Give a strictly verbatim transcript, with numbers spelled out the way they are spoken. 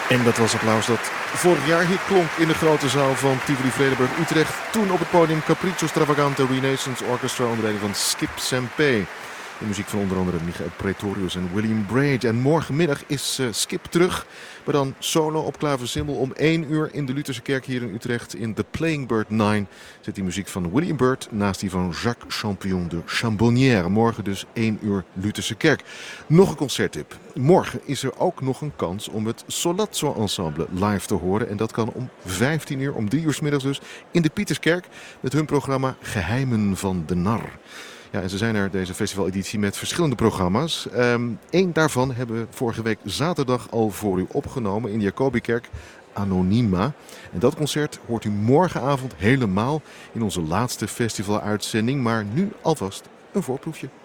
En dat was applaus dat vorig jaar hier klonk in de grote zaal van Tivoli Vredenburg Utrecht. Toen op het podium Capriccio Stravagante Renaissance Orchestra onder leiding van Skip Sampé. De muziek van onder andere Michael Pretorius en William Braid. En morgenmiddag is uh, Skip terug, maar dan solo op klaversymbol om één uur in de Lutherse kerk hier in Utrecht. In The Playing Bird nine zit die muziek van William Byrd naast die van Jacques Champion de Chambonnière. Morgen dus één uur Lutherse kerk. Nog een concerttip. Morgen is er ook nog een kans om het Solazzo Ensemble live te horen. En dat kan om vijftien uur, om drie uur 's middags dus, in de Pieterskerk met hun programma Geheimen van de Nar. Ja, en ze zijn er deze festivaleditie met verschillende programma's. Um, Eén daarvan hebben we vorige week zaterdag al voor u opgenomen in de Jacobikerk, Anonyma. En dat concert hoort u morgenavond helemaal in onze laatste festivaluitzending. Maar nu alvast een voorproefje.